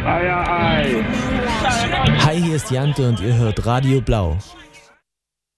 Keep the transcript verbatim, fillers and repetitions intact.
Hi, hier ist Jante und ihr hört Radio Blau.